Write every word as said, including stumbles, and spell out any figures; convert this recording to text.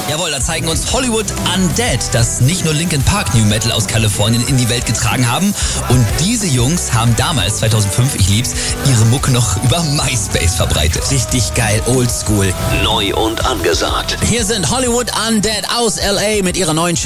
Jawohl, da zeigen uns Hollywood Undead, das nicht nur Linkin Park New Metal aus Kalifornien in die Welt getragen haben. Und diese Jungs haben damals, zweitausendfünf, ich lieb's, ihre Mucke noch über MySpace verbreitet. Richtig geil, oldschool. Neu und angesagt. Hier sind Hollywood Undead aus L A mit ihrer neuen